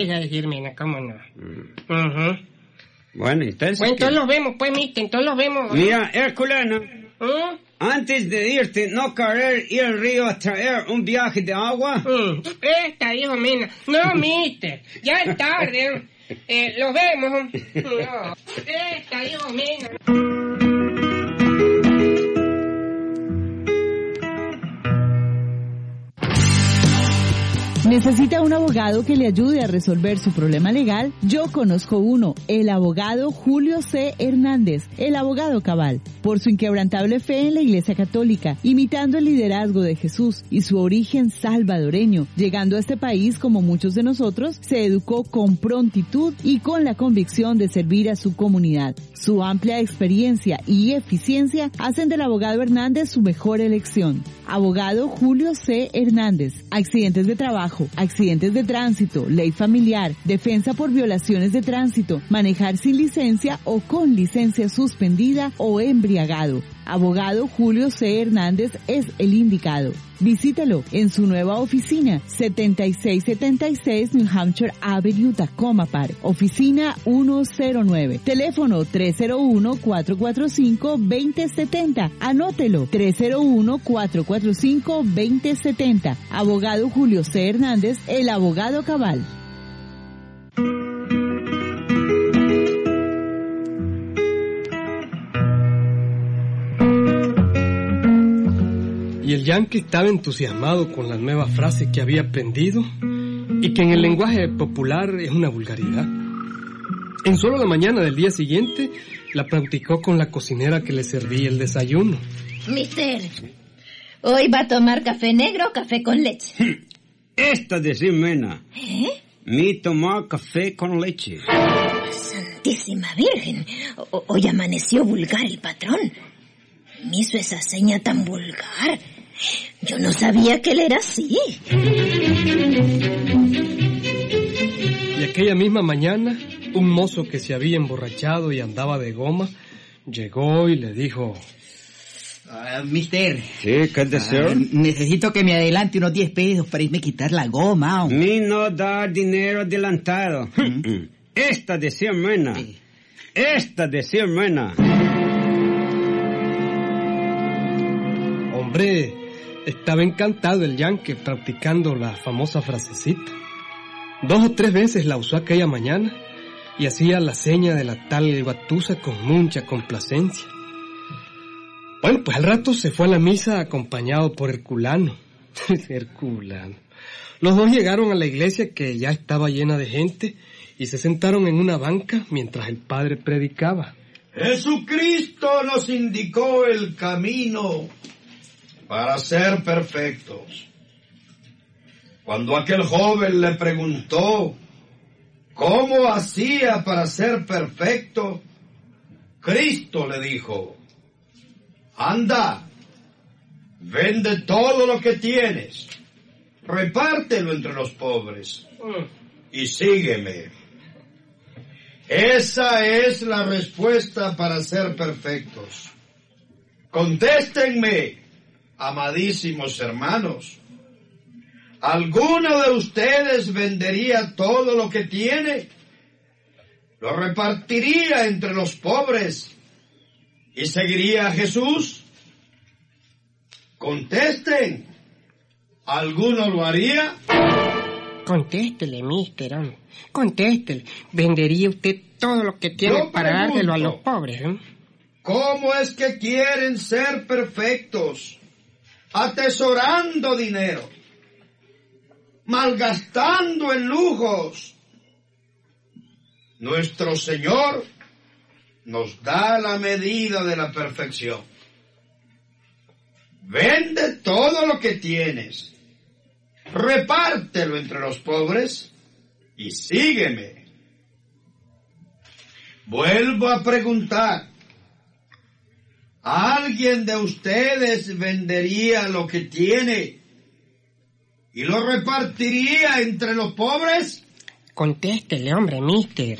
a decirme, ¿cómo no? Uh-huh. Bueno, entonces... Bueno, entonces los vemos, pues, mister, entonces los vemos. Mira, Herculano, antes de irte, ¿no querer ir al río a traer un viaje de agua? Esta, hijo mío. No, mister, ya es tarde. Los vemos. No, esta, hijo mío. ¿Necesita un abogado que le ayude a resolver su problema legal? Yo conozco uno, el abogado Julio C. Hernández, el abogado cabal. Por su inquebrantable fe en la Iglesia Católica, imitando el liderazgo de Jesús y su origen salvadoreño, llegando a este país como muchos de nosotros, se educó con prontitud y con la convicción de servir a su comunidad. Su amplia experiencia y eficiencia hacen del abogado Hernández su mejor elección. Abogado Julio C. Hernández. Accidentes de trabajo, accidentes de tránsito, ley familiar, defensa por violaciones de tránsito, manejar sin licencia o con licencia suspendida o embriagado. Abogado Julio C. Hernández es el indicado. Visítelo en su nueva oficina, 7676 New Hampshire Avenue, Tacoma Park. Oficina 109. Teléfono 301-445-2070. Anótelo, 301-445-2070. Abogado Julio C. Hernández, el abogado cabal. Y el yankee estaba entusiasmado con las nuevas frases que había aprendido y que en el lenguaje popular es una vulgaridad. En solo la mañana del día siguiente la practicó con la cocinera que le servía el desayuno. Mister, ¿hoy va a tomar café negro o café con leche? Esta de Ximena. Mi tomar café con leche. Santísima Virgen, hoy amaneció vulgar el patrón. Me hizo esa seña tan vulgar. Yo no sabía que él era así. Y aquella misma mañana, un mozo que se había emborrachado y andaba de goma, llegó y le dijo... Mister. Sí, ¿qué deseo? Necesito que me adelante unos 10 pesos para irme a quitar la goma. Mi no da dinero adelantado. Esta de Ximena. Esta de Ximena. Hombre, estaba encantado el yankee practicando la famosa frasecita. 2 o 3 veces la usó aquella mañana y hacía la seña de la tal Guatusa con mucha complacencia. Bueno, pues al rato se fue a la misa acompañado por Herculano. Herculano. Los dos llegaron a la iglesia que ya estaba llena de gente y se sentaron en una banca mientras el padre predicaba. Jesucristo nos indicó el camino para ser perfectos. Cuando aquel joven le preguntó cómo hacía para ser perfecto, Cristo le dijo: anda, vende todo lo que tienes, repártelo entre los pobres y sígueme. Esa es la respuesta para ser perfectos. Contéstenme, amadísimos hermanos. ¿Alguno de ustedes vendería todo lo que tiene? ¿Lo repartiría entre los pobres y seguiría a Jesús? Contesten. ¿Alguno lo haría? Contéstele, mister. Contéstele. ¿Vendería usted todo lo que tiene para dárselo a los pobres? ¿Cómo es que quieren ser perfectos? Atesorando dinero, malgastando en lujos. Nuestro Señor nos da la medida de la perfección. Vende todo lo que tienes, repártelo entre los pobres y sígueme. Vuelvo a preguntar, ¿alguien de ustedes vendería lo que tiene y lo repartiría entre los pobres? Contéstele, hombre, mister.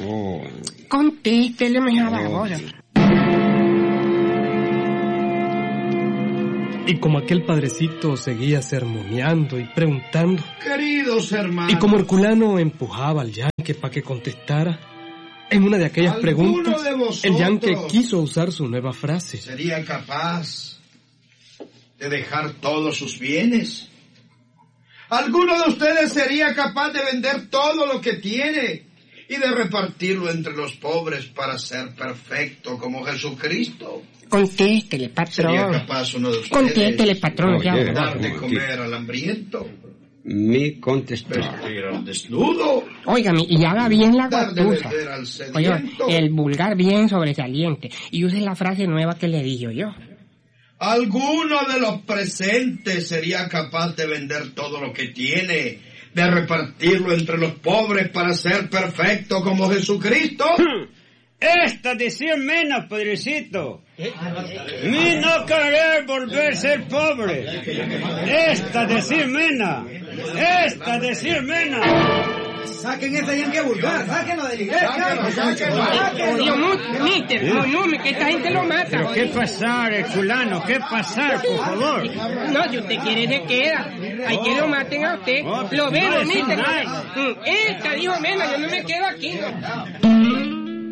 Contéstele, mejor ahora. Y como aquel padrecito seguía sermoneando y preguntando, Queridos hermanos, y como Herculano empujaba al yanque para que contestara, en una de aquellas preguntas, de vosotros el yanque quiso usar su nueva frase. ¿sería capaz de dejar todos sus bienes? ¿Alguno de ustedes sería capaz de vender todo lo que tiene y de repartirlo entre los pobres para ser perfecto como Jesucristo? Contéstele, ¿Sería patrón. capaz uno de ustedes Contéstele, patrón, ya. Oye, dar de comer al hambriento, Me contestó. vestir al desnudo, Óigame, y haga bien la dar de guatusa. beber al Oye, sediento? el vulgar bien sobresaliente. Y use la frase nueva que le dije yo. ¿Alguno de los presentes sería capaz de vender todo lo que tiene, de repartirlo entre los pobres para ser perfecto como Jesucristo? Esta decía menos, padrecito. Mi no querer volver a ser pobre. Esta decir mena. Esta decir mena. Saquen ese yanque vulgar, sáquenlo de la iglesia. Dios mío, que esta gente lo mata. Pero qué pasar, Herculano, qué pasar, por favor. No, si usted quiere se queda. Hay que lo maten a usted. No, Lo veo, no, mister. no. Esta dijo menos, yo no me quedo aquí. ¿No?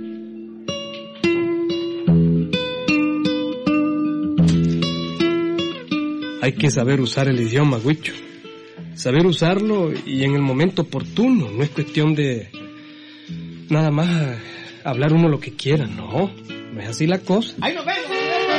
Hay que saber usar el idioma, Huicho. Saber usarlo y en el momento oportuno. No es cuestión de nada más hablar uno lo que quiera, no. No es así la cosa. ¡Ahí nos vemos!